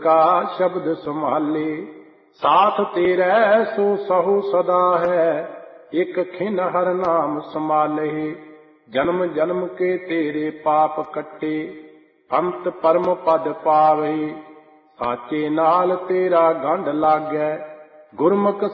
का शब्द संभाले। साथ तेरै सो सहु सदा है, एक खिन हर नाम संभाले। जन्म जन्म के तेरे पाप कट्टे, अंत परम पद पावे। साचे नाल तेरा गंढ लागै, गुरमुख